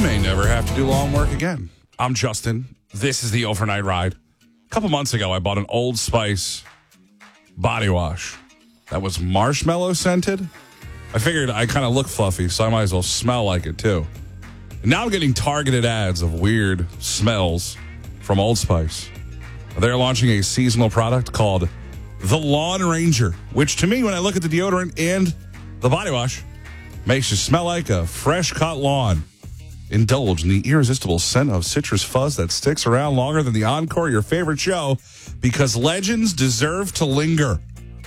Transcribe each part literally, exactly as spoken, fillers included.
may never have to do lawn work again. I'm Justin. This is the Overnight Ride. A couple months ago, I bought an Old Spice body wash that was marshmallow scented. I figured I kind of look fluffy, so I might as well smell like it too. And now I'm getting targeted ads of weird smells from Old Spice. They're launching a seasonal product called the Lawn Ranger, which to me, when I look at the deodorant and the body wash, makes you smell like a fresh-cut lawn. Indulge in the irresistible scent of citrus fuzz that sticks around longer than the encore of your favorite show, because legends deserve to linger.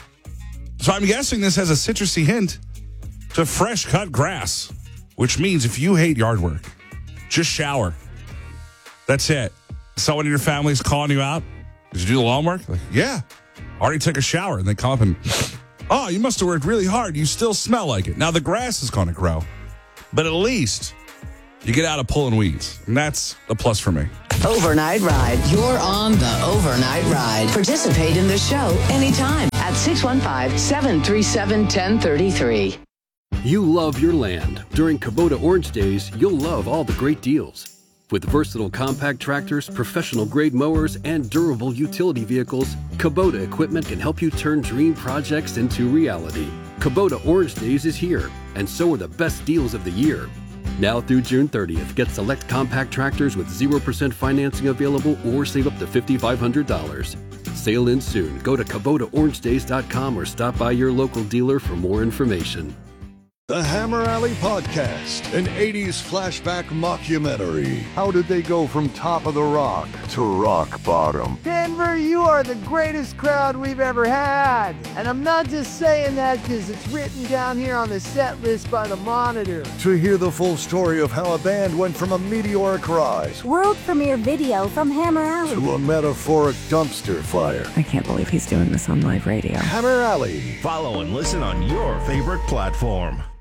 So I'm guessing this has a citrusy hint to fresh-cut grass, which means if you hate yard work, just shower. That's it. Someone in your family's calling you out. Did you do the lawn work? Like, yeah. Already took a shower. And they come up and, oh, you must have worked really hard. You still smell like it. Now the grass is going to grow, but at least you get out of pulling weeds. And that's a plus for me. Overnight Ride. You're on the Overnight Ride. Participate in the show anytime at six one five, seven three seven, one zero three three. You love your land. During Kubota Orange Days, you'll love all the great deals. With versatile compact tractors, professional-grade mowers, and durable utility vehicles, Kubota equipment can help you turn dream projects into reality. Kubota Orange Days is here, and so are the best deals of the year. Now through June thirtieth, get select compact tractors with zero percent financing available or save up to five thousand five hundred dollars. Sail in soon. Go to Kubota Orange Days dot com or stop by your local dealer for more information. The Hammer Alley Podcast, an eighties flashback mockumentary. How did they go from top of the rock to rock bottom? Denver, you are the greatest crowd we've ever had. And I'm not just saying that because it's written down here on the set list by the Monitor. To hear the full story of how a band went from a meteoric rise, world premiere video from Hammer Alley, to a metaphoric dumpster fire. I can't believe he's doing this on live radio. Hammer Alley. Follow and listen on your favorite platform.